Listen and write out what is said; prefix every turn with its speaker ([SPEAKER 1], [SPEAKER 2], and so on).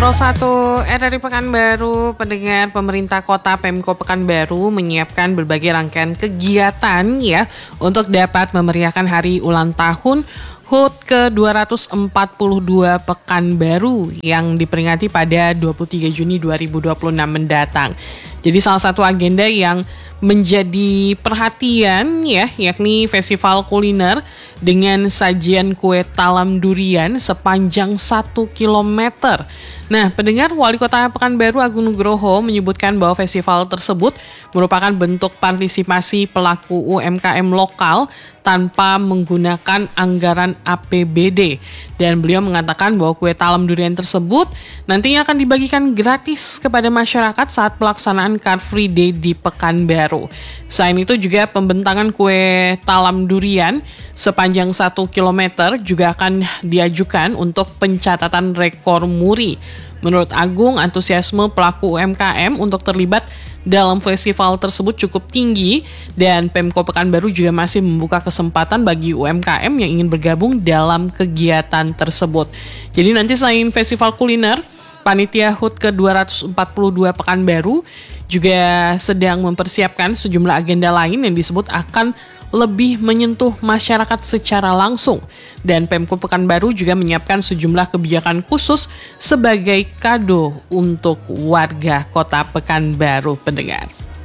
[SPEAKER 1] Pro 1 RRI Pekanbaru, pendengar, pemerintah kota Pemko Pekanbaru menyiapkan berbagai rangkaian kegiatan ya untuk dapat memeriahkan hari ulang tahun HUT ke-242 Pekanbaru yang diperingati pada 23 Juni 2026 mendatang. Jadi salah satu agenda yang menjadi perhatian ya, yakni festival kuliner dengan sajian kue talam durian sepanjang 1 km. Nah, pendengar, Wali Kota Pekanbaru Agung Nugroho menyebutkan bahwa festival tersebut merupakan bentuk partisipasi pelaku UMKM lokal tanpa menggunakan anggaran APBD. Dan beliau mengatakan bahwa kue talam durian tersebut nantinya akan dibagikan gratis kepada masyarakat saat pelaksanaan Car Free Day di Pekanbaru. Selain itu juga pembentangan kue talam durian sepanjang 1 km juga akan diajukan untuk pencatatan rekor muri. Menurut Agung, antusiasme pelaku UMKM untuk terlibat dalam festival tersebut cukup tinggi dan Pemko Pekanbaru juga masih membuka kesempatan bagi UMKM yang ingin bergabung dalam kegiatan tersebut. Jadi nanti selain festival kuliner, Panitia HUT ke-242 Pekanbaru juga sedang mempersiapkan sejumlah agenda lain yang disebut akan lebih menyentuh masyarakat secara langsung. Dan Pemko Pekanbaru juga menyiapkan sejumlah kebijakan khusus sebagai kado untuk warga kota Pekanbaru, pendengar.